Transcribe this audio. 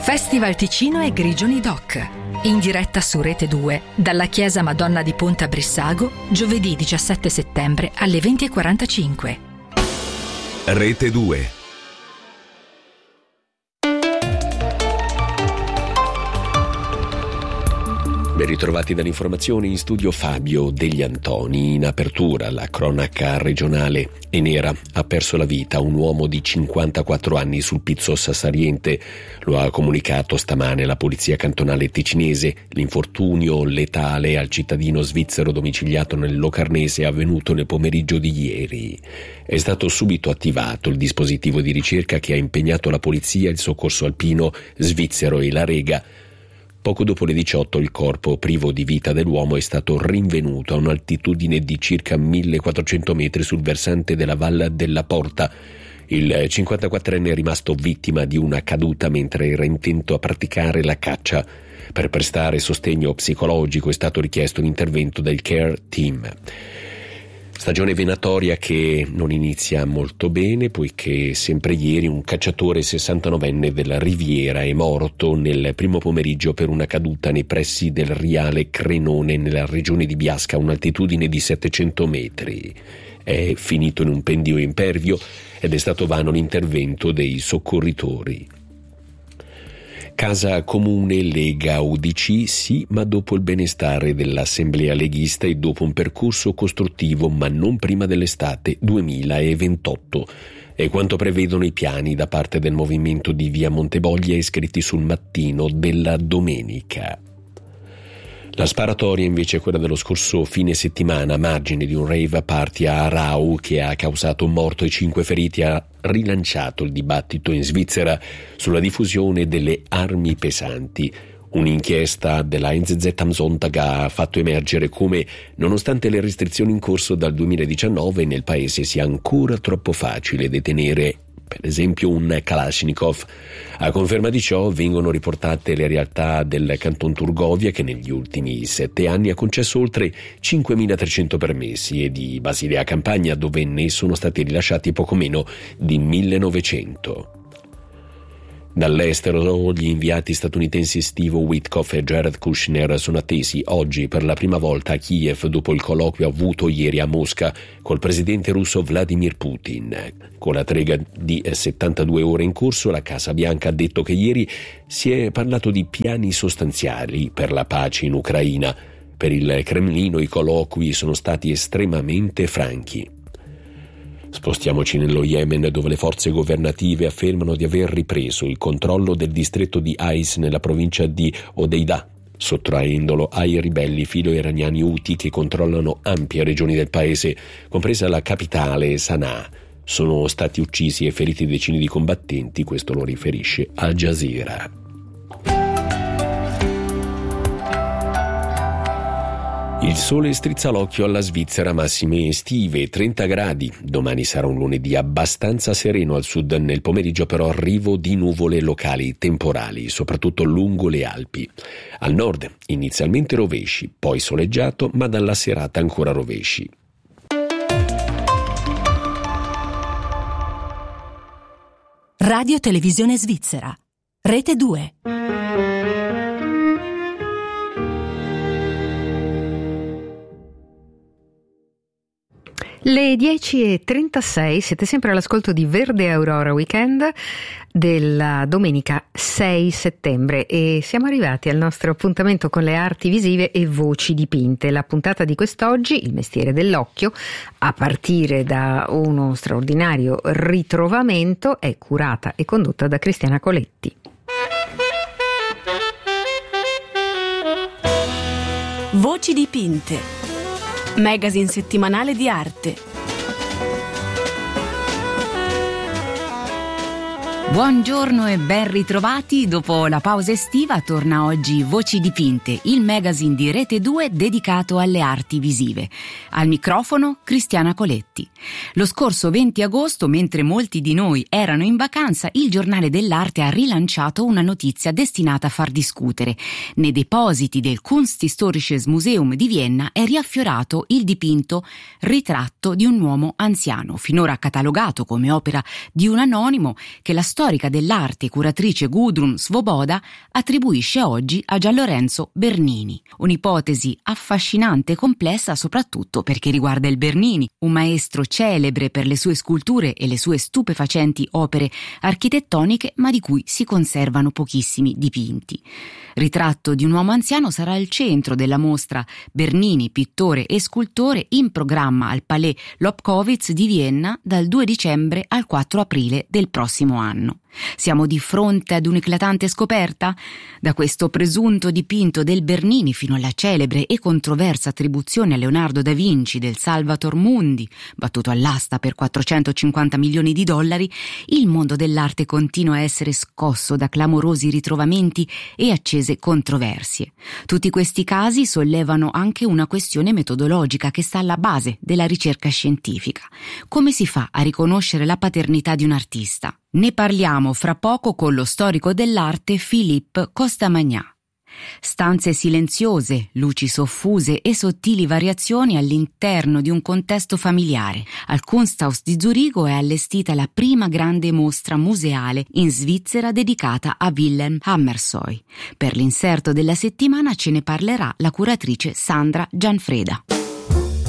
Festival Ticino e Grigioni Doc. In diretta su Rete 2, dalla Chiesa Madonna di Ponte a Brissago, giovedì 17 settembre alle 20:45. Rete 2. Ben ritrovati dall'informazione, in studio Fabio Degli Antoni. In apertura la cronaca regionale. Enera ha perso la vita un uomo di 54 anni sul Pizzo Sassariente. Lo ha comunicato stamane la polizia cantonale ticinese. L'infortunio letale al cittadino svizzero domiciliato nel Locarnese è avvenuto nel pomeriggio di ieri. È stato subito attivato il dispositivo di ricerca che ha impegnato la polizia, il soccorso alpino svizzero e la Rega. Poco dopo le 18 il corpo privo di vita dell'uomo è stato rinvenuto a un'altitudine di circa 1400 metri sul versante della Valle della Porta. Il 54enne è rimasto vittima di una caduta mentre era intento a praticare la caccia. Per prestare sostegno psicologico è stato richiesto l'intervento del Care Team. Stagione venatoria che non inizia molto bene, poiché sempre ieri un cacciatore 69enne della Riviera è morto nel primo pomeriggio per una caduta nei pressi del Riale Crenone nella regione di Biasca a un'altitudine di 700 metri. È finito in un pendio impervio ed è stato vano l'intervento dei soccorritori. Casa Comune Lega UDC sì, ma dopo il benestare dell'Assemblea leghista e dopo un percorso costruttivo, ma non prima dell'estate 2028. È quanto prevedono i piani da parte del movimento di Via Monteboglia iscritti sul Mattino della domenica. La sparatoria invece è quella dello scorso fine settimana a margine di un rave party a Aarau che ha causato un morto e 5 feriti, ha rilanciato il dibattito in Svizzera sulla diffusione delle armi pesanti. Un'inchiesta della NZZ am Sonntag ha fatto emergere come, nonostante le restrizioni in corso dal 2019, nel paese sia ancora troppo facile detenere per esempio un Kalashnikov. A conferma di ciò vengono riportate le realtà del Canton Turgovia che negli ultimi 7 anni ha concesso oltre 5.300 permessi e di Basilea Campagna dove ne sono stati rilasciati poco meno di 1.900. Dall'estero gli inviati statunitensi Steve Witkoff e Jared Kushner sono attesi oggi per la prima volta a Kiev dopo il colloquio avuto ieri a Mosca col presidente russo Vladimir Putin. Con la trega di 72 ore in corso, la Casa Bianca ha detto che ieri si è parlato di piani sostanziali per la pace in Ucraina. Per il Cremlino i colloqui sono stati estremamente franchi. Spostiamoci nello Yemen, dove le forze governative affermano di aver ripreso il controllo del distretto di Ais nella provincia di Hodeidah, sottraendolo ai ribelli filo-iraniani Houthi che controllano ampie regioni del paese, compresa la capitale Sana'a. Sono stati uccisi e feriti decine di combattenti, questo lo riferisce Al Jazeera. Il sole strizza l'occhio alla Svizzera, massime estive, 30 gradi. Domani sarà un lunedì abbastanza sereno al sud, nel pomeriggio però arrivo di nuvole locali temporali, soprattutto lungo le Alpi. Al nord inizialmente rovesci, poi soleggiato, ma dalla serata ancora rovesci. Radio Televisione Svizzera, Rete 2. Le 10:36, siete sempre all'ascolto di Verde Aurora Weekend della domenica 6 settembre e siamo arrivati al nostro appuntamento con le arti visive e voci dipinte. La puntata di quest'oggi, il mestiere dell'occhio, a partire da uno straordinario ritrovamento, è curata e condotta da Cristiana Coletti. Voci dipinte. Magazine settimanale di arte. Buongiorno e ben ritrovati. Dopo la pausa estiva torna oggi Voci dipinte, il magazine di Rete 2 dedicato alle arti visive. Al microfono Cristiana Coletti. Lo scorso 20 agosto, mentre molti di noi erano in vacanza, il giornale dell'arte ha rilanciato una notizia destinata a far discutere. Nei depositi del Kunsthistorisches Museum di Vienna è riaffiorato il dipinto Ritratto di un uomo anziano, finora catalogato come opera di un anonimo che la storia storica dell'arte curatrice Gudrun Svoboda attribuisce oggi a Gianlorenzo Bernini. Un'ipotesi affascinante e complessa soprattutto perché riguarda il Bernini, un maestro celebre per le sue sculture e le sue stupefacenti opere architettoniche, ma di cui si conservano pochissimi dipinti. Ritratto di un uomo anziano sarà il centro della mostra Bernini, pittore e scultore, in programma al Palais Lobkowitz di Vienna dal 2 dicembre al 4 aprile del prossimo anno. Siamo di fronte ad un'eclatante scoperta? Da questo presunto dipinto del Bernini fino alla celebre e controversa attribuzione a Leonardo da Vinci del Salvator Mundi, battuto all'asta per $450 milioni, il mondo dell'arte continua a essere scosso da clamorosi ritrovamenti e accese controversie. Tutti questi casi sollevano anche una questione metodologica che sta alla base della ricerca scientifica. Come si fa a riconoscere la paternità di un artista? Ne parliamo fra poco con lo storico dell'arte Philippe Costamagna. Stanze silenziose, luci soffuse e sottili variazioni all'interno di un contesto familiare. Al Kunsthaus di Zurigo è allestita la prima grande mostra museale in Svizzera dedicata a Wilhelm Hammershøi. Per l'inserto della settimana ce ne parlerà la curatrice Sandra Gianfreda.